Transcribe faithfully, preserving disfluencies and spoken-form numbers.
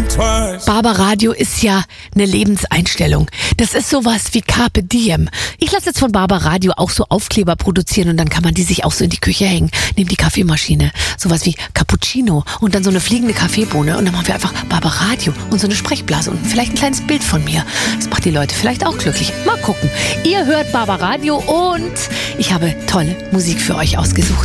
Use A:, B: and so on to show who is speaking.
A: Barbaradio ist ja eine Lebenseinstellung. Das ist sowas wie Carpe Diem. Ich lasse jetzt von Barbaradio auch so Aufkleber produzieren und dann kann man die sich auch so in die Küche hängen, neben die Kaffeemaschine. Sowas wie Cappuccino und dann so eine fliegende Kaffeebohne und dann machen wir einfach Barbaradio und so eine Sprechblase und vielleicht ein kleines Bild von mir. Das macht die Leute vielleicht auch glücklich. Mal gucken. Ihr hört Barbaradio und ich habe tolle Musik für euch ausgesucht.